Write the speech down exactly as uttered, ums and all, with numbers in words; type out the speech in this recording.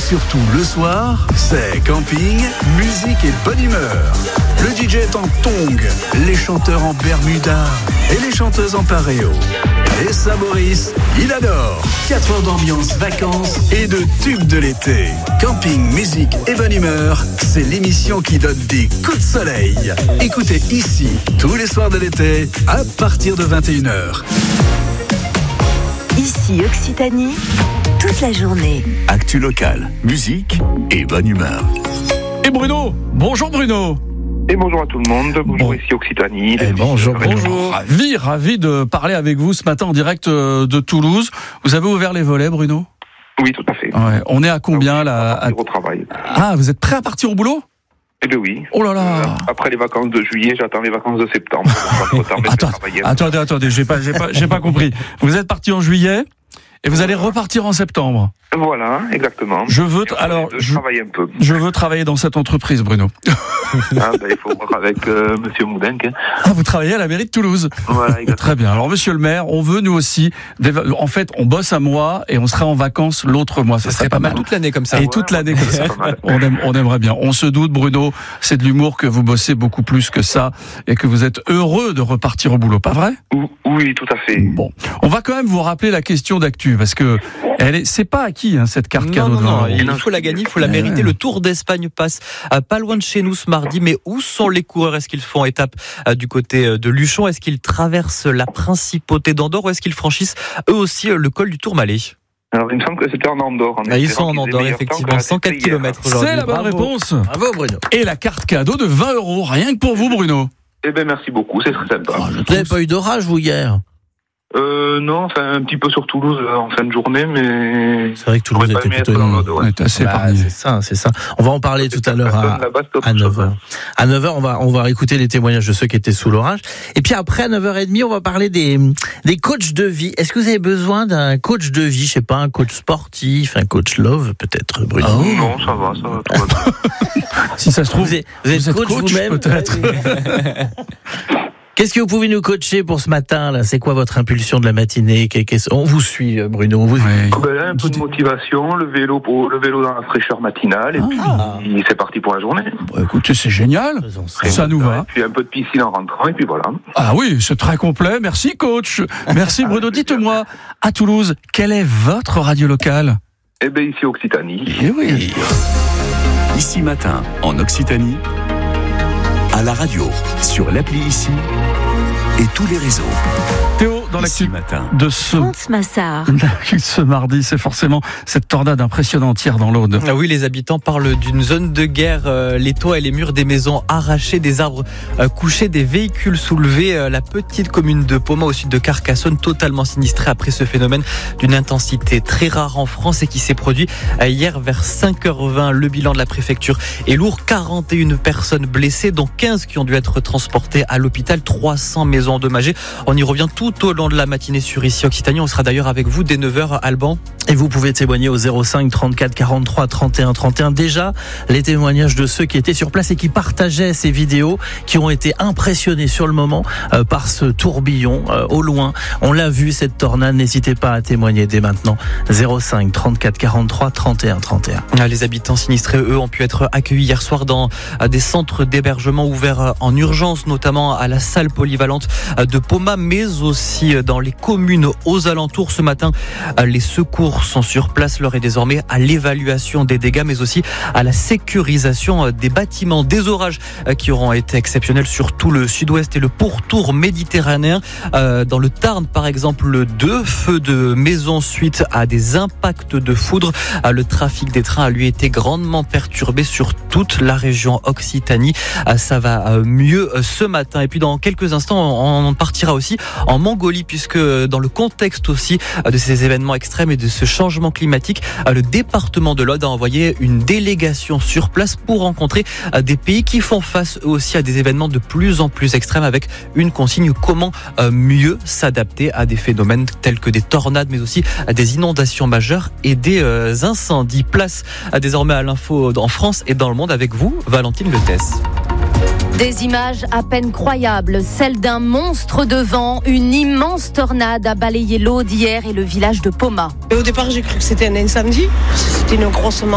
surtout le soir, c'est camping, musique et bonne humeur. Le D J est en tongs, les chanteurs en bermuda et les chanteuses en paréo. Et ça, Boris, il adore. quatre heures d'ambiance, vacances et de tubes de l'été. Camping, musique et bonne humeur, c'est l'émission qui donne des coups de soleil. Écoutez ici, tous les soirs de l'été, à partir de vingt et une heures. Ici Occitanie, toute la journée. Actu locale, musique et bonne humeur. Et Bruno, bonjour Bruno. Et bonjour à tout le monde, bonjour bon. Ici Occitanie. Et bonjour, bonjour. Ravi, ravi de parler avec vous ce matin en direct de Toulouse. Vous avez ouvert les volets, Bruno ? Oui, tout à fait. Ouais. On est à combien là à... au travail. Ah, vous êtes prêt à partir au boulot ? Eh bien oui. Oh là là. Euh, après les vacances de juillet, j'attends les vacances de septembre. Attends, attendez, attendez, j'ai pas, j'ai pas, j'ai pas compris. Vous êtes parti en juillet et vous allez repartir en septembre. Voilà, exactement. Je veux t- alors de je, travailler un peu. je veux travailler dans cette entreprise, Bruno. Ah, ben, il faut voir avec euh, Monsieur Moudenc. Hein. Ah, vous travaillez à la mairie de Toulouse. Voilà, exactement. Très bien. Alors, Monsieur le maire, on veut nous aussi. Des... En fait, on bosse un mois et on sera en vacances l'autre mois. Ça, ça serait pas mal toute l'année comme ça. Et Ouais, toute l'année ouais, comme ça. On, aime, on aimerait bien. On se doute, Bruno, c'est de l'humour que vous bossez beaucoup plus que ça et que vous êtes heureux de repartir au boulot, pas vrai ? Oui, tout à fait. Bon, on va quand même vous rappeler la question d'actu parce que elle est, c'est pas acquis hein, cette carte cadeau. Non, non, non, de il faut la gagner, il faut la mériter. Le Tour d'Espagne passe euh, pas loin de chez nous ce mardi, mais où sont les coureurs ? Est-ce qu'ils font étape euh, du côté euh, de Luchon ? Est-ce qu'ils traversent la principauté d'Andorre ou est-ce qu'ils franchissent eux aussi euh, le col du Tourmalet ? Alors, il me semble que c'était en Andorre. En ah, ils sont en Andorre, effectivement, cent quatre kilomètres aujourd'hui. C'est la bonne Bravo. réponse. Bravo Bruno. Et la carte cadeau de vingt euros, rien que pour vous, Bruno. Eh bien, merci beaucoup, c'est très sympa. Oh, vous n'avez pas eu d'orage, vous, hier ? Euh, non, enfin, un petit peu sur Toulouse euh, en fin de journée, mais... C'est vrai que Toulouse était plutôt... Dans l'autre, ouais. On est assez bah, épargné. c'est ça, c'est ça. On va en parler tout à l'heure à, à neuf heures. À neuf heures, on va, on va écouter les témoignages de ceux qui étaient sous l'orage. Et puis après, à neuf heures trente, on va parler des, des coachs de vie. Est-ce que vous avez besoin d'un coach de vie? Je sais pas, un coach sportif, un coach love, peut-être, Bruno? Oh. Non, ça va, ça va. Tout va si ça se trouve, vous êtes, vous êtes, vous êtes coach, coach vous-même, peut-être. Qu'est-ce que vous pouvez nous coacher pour ce matin là? C'est quoi votre impulsion de la matinée? On vous suit, Bruno. On vous... Oui. Ben là, un peu de motivation, le vélo, pour, le vélo dans la fraîcheur matinale, et ah. puis c'est parti pour la journée. Bah, écoutez, c'est génial. Ça, ça nous va. Et puis un peu de piscine en rentrant, et puis voilà. Ah oui, c'est très complet. Merci, coach. Merci, Bruno. Dites-moi, à Toulouse, quelle est votre radio locale? Eh bien, ici Occitanie. Eh oui. Ici Matin, en Occitanie, à la radio, sur l'appli Ici et tous les réseaux. Théo, dans l'actu de ce, France Massard. ce mardi, c'est forcément cette tornade impressionnante hier dans l'Aude. Ah oui, les habitants parlent d'une zone de guerre. Euh, les toits et les murs des maisons arrachés, des arbres euh, couchés, des véhicules soulevés. Euh, la petite commune de Poma, au sud de Carcassonne, totalement sinistrée après ce phénomène d'une intensité très rare en France et qui s'est produit euh, hier vers cinq heures vingt. Le bilan de la préfecture est lourd. quarante et une personnes blessées, dont quinze qui ont dû être transportées à l'hôpital. trois cents maisons endommagées. On y revient tout au long de la matinée sur Ici Occitanie. On sera d'ailleurs avec vous dès neuf heures, Alban. Et vous pouvez témoigner au zéro cinq trente-quatre quarante-trois trente et un trente et un. Déjà, les témoignages de ceux qui étaient sur place et qui partageaient ces vidéos, qui ont été impressionnés sur le moment euh, par ce tourbillon euh, au loin. On l'a vu, cette tornade. N'hésitez pas à témoigner dès maintenant. zéro cinq trente-quatre quarante-trois trente et un trente et un. Les habitants sinistrés, eux, ont pu être accueillis hier soir dans des centres d'hébergement ouverts en urgence, notamment à la salle polyvalente de Poma, mais aussi dans les communes aux alentours. Ce matin, les secours sont sur place. L'heure est désormais à l'évaluation des dégâts, mais aussi à la sécurisation des bâtiments. Des orages qui auront été exceptionnels sur tout le sud-ouest et le pourtour méditerranéen. Dans le Tarn, par exemple, deux feux de maisons suite à des impacts de foudre. Le trafic des trains a lui été grandement perturbé sur toute la région Occitanie. Ça va mieux ce matin. Et puis dans quelques instants, on partira aussi en Mongolie, puisque dans le contexte aussi de ces événements extrêmes et de ce changement climatique, le département de l'Aude a envoyé une délégation sur place pour rencontrer des pays qui font face eux aussi à des événements de plus en plus extrêmes, avec une consigne: comment mieux s'adapter à des phénomènes tels que des tornades, mais aussi à des inondations majeures et des incendies. Place désormais à l'info en France et dans le monde avec vous, Valentine Lettès. Des images à peine croyables, celles d'un monstre de vent. Une immense tornade a balayé l'Aude hier et le village de Poma. Au départ, j'ai cru que c'était un incendie. C'était une grosse